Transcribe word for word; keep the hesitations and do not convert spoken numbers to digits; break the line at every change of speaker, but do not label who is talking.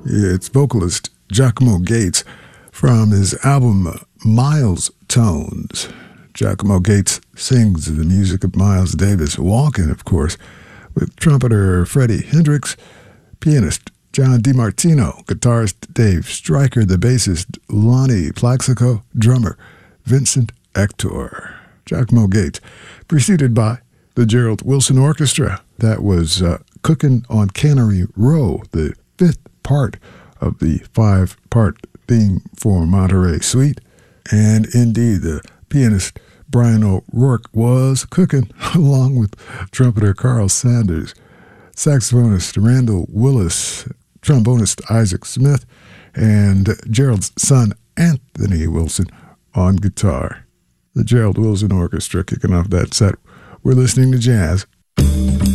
It's vocalist Giacomo Gates from his album Miles Tones. Giacomo Gates sings the music of Miles Davis, walking, of course, with trumpeter Freddie Hendrix, pianist John DiMartino, guitarist Dave Stryker, the bassist Lonnie Plaxico, drummer Vincent Hector. Giacomo Gates, preceded by the Gerald Wilson Orchestra. That was uh, Cookin' on Cannery Row, the fifth part of the five-part theme for Monterey Suite. And indeed, the pianist Brian O'Rourke was cooking along with trumpeter Carl Sanders, saxophonist Randall Willis, trombonist Isaac Smith, and Gerald's son Anthony Wilson on guitar. The Gerald Wilson Orchestra kicking off that set. We're listening to jazz.